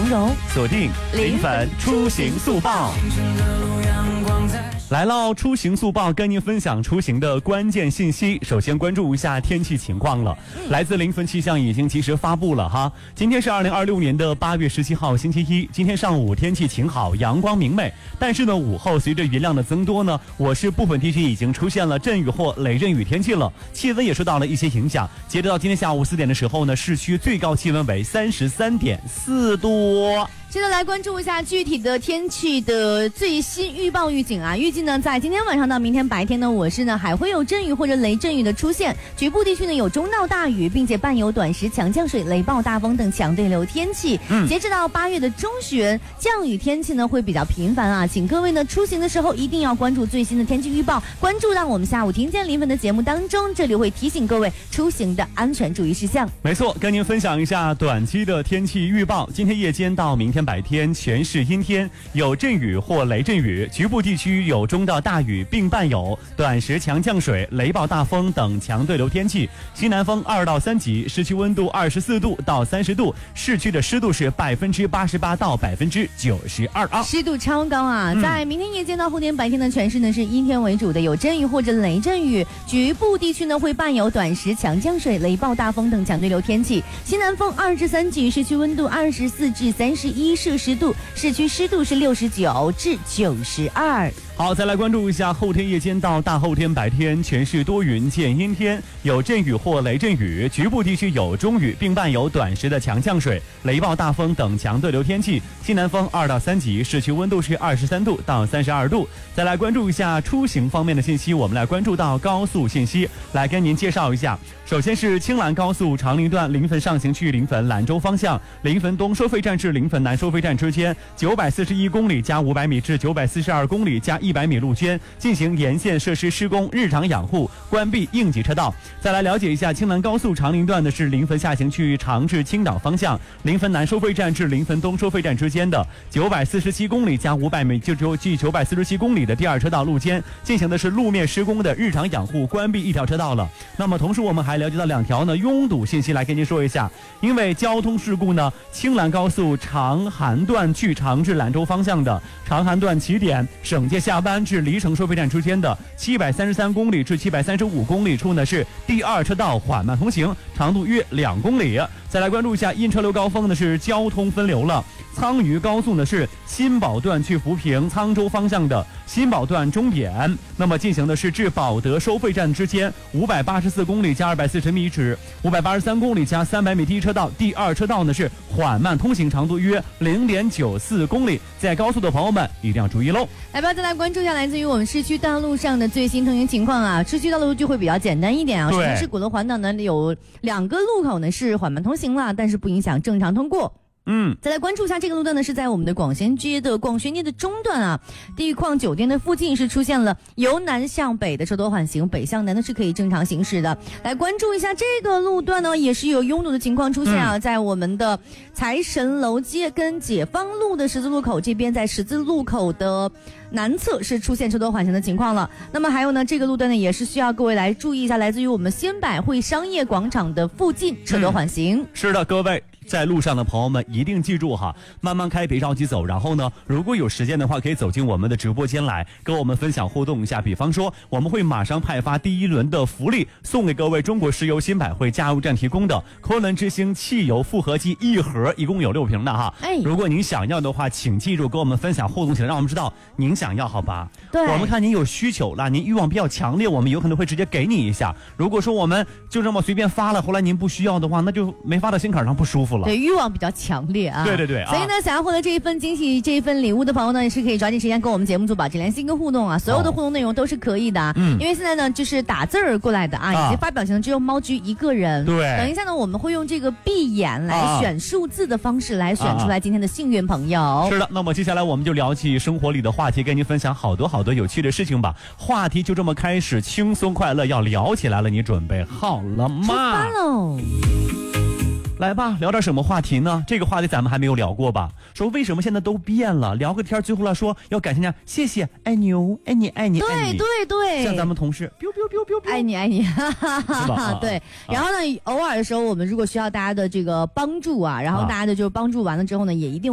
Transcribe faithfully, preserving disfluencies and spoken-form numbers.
从容。 锁定临汾出行速报。来了，出行速报跟您分享出行的关键信息。首先关注一下天气情况了。来自临汾气象已经及时发布了哈。今天是二零二六年的八月十七号星期一。今天上午天气晴好，阳光明媚。但是呢，午后随着云量的增多呢，我市部分地区已经出现了阵雨或雷阵雨天气了，气温也受到了一些影响。截止到今天下午四点的时候呢，市区最高气温为三十三点四度。 接着来关注一下具体的天气的最新预报预警啊，预计呢在今天晚上到明天白天呢，我市呢还会有阵雨或者雷阵雨的出现，局部地区呢有中到大雨，并且伴有短时强降水、雷暴大风等强对流天气。嗯，截止到八月的中旬，降雨天气呢会比较频繁啊，请各位呢出行的时候一定要关注最新的天气预报，关注到我们下午听见临汾的节目当中，这里会提醒各位出行的安全注意事项。 没错，跟您分享一下短期的天气预报。今天夜间到明天白天全是阴天，有阵雨或雷阵雨，局部地区有中到大雨，并伴有短时强降水、雷暴大风等强对流天气。西南风二到三级，市区温度二十四度到三十度，市区的湿度是百分之八十八到百分之九十二啊， 湿度超高啊！ 嗯、 在明天夜间到后天白天的全市呢是阴天为主的，有阵雨或者雷阵雨，局部地区呢会伴有短时强降水、雷暴大风等强对流天气。西南风二至三级，市区温度二十四至三十一摄氏度，市区湿度是六十九至九十二。 好，再来关注一下后天夜间到大后天白天全是多云见阴天，有阵雨或雷阵雨，局部地区有中雨，并伴有短时的强降水、雷暴大风等强对流天气。西南风二到三级，市区温度是二十三度到三十二度。再来关注一下出行方面的信息，我们来关注到高速信息，来跟您介绍一下。首先是青兰高速长陵段临汾上行去临汾兰州方向，临汾东收费站至临汾南收费站之间九百四十一公里加五百米至九百四十二公里加一百米路圈进行沿线设施施工、日常养护，关闭应急车道。再来了解一下青兰高速长陵段的是临汾下行去长至青岛方向，临汾南收费站至临汾东收费站之间的九百四十七公里加五百米就距九百四十七公里的第二车道路间进行的是路面施工的日常养护，关闭一条车道了。那么同时我们还了解到两条呢拥堵信息，来跟您说一下。因为交通事故呢，青兰高速长涵段去长至兰州方向的长涵段起点省界下班至离城收费站之间的七百三十三公里至七百三十五公里处呢是第二车道缓慢通行，长度约两公里。再来关注一下因车流高峰呢是交通分流了。沧渝高速呢是新保段去扶贫沧州方向的新保段终点，那么进行的是至保德收费站之间五百八十四公里加二百四十米至五百八十三公里加三百米第一车道，第二车道呢是缓慢通行，长度约零点九四公里。在高速的朋友们一定要注意喽。 来吧，再来关注一下来自于我们市区道路上的最新通行情况啊。市区道路就会比较简单一点啊。首先是鼓楼环岛呢有两个路口呢是缓慢通行了，但是不影响正常通过。嗯，再来关注一下这个路段呢，是在我们的广贤街的广学街的中段啊，地矿酒店的附近是出现了由南向北的车多缓行，北向南呢是可以正常行驶的。来关注一下这个路段呢，也是有拥堵的情况出现啊，嗯、在我们的财神楼街跟解放路的十字路口这边，在十字路口的南侧是出现车多缓行的情况了。那么还有呢，这个路段呢也是需要各位来注意一下，来自于我们先百汇商业广场的附近车多缓行。嗯、 是的，各位。在路上的朋友们一定记住哈，慢慢开，别着急走。然后呢，如果有时间的话，可以走进我们的直播间来跟我们分享互动一下。比方说，我们会马上派发第一轮的福利，送给各位中国石油新百汇加油站提供的昆仑之星汽油复合机一盒，一共有六瓶的哈。哎，如果您想要的话，请记住跟我们分享互动起来，让我们知道您想要，好吧？对，我们看您有需求了，您欲望比较强烈，我们有可能会直接给你一下。如果说我们就这么随便发了，后来您不需要的话，那就没发到心坎上，不舒服。 对，欲望比较强烈啊！ 对对对， 所以呢，想要获得这一份惊喜、这一份礼物的朋友呢，也是可以抓紧时间跟我们节目组保持联系跟互动啊！所有的互动内容都是可以的，嗯，因为现在呢就是打字儿过来的啊，以及发表情只有猫居一个人。对，等一下呢，我们会用这个闭眼来选数字的方式来选出来今天的幸运朋友。是的，那么接下来我们就聊起生活里的话题，跟您分享好多好多有趣的事情吧。话题就这么开始，轻松快乐要聊起来了，你准备好了吗？出发喽！ 来吧，聊点什么话题呢？这个话题咱们还没有聊过吧？说为什么现在都变了？聊个天，最后来说要感谢人家，谢谢，爱你哦，爱你，爱你，爱你。 对对对， 像咱们同事， biu biu biu biu biu， 爱你爱你，哈哈哈。对，然后呢，偶尔的时候，我们如果需要大家的这个帮助啊，然后大家的就帮助完了之后呢，也一定。